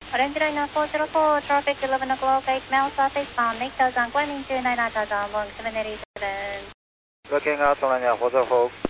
Orange Line 404, traffic 11 o'clock, 8 miles southeastbound, Nick, San Guan, 299 Monk 787. Looking out on 404.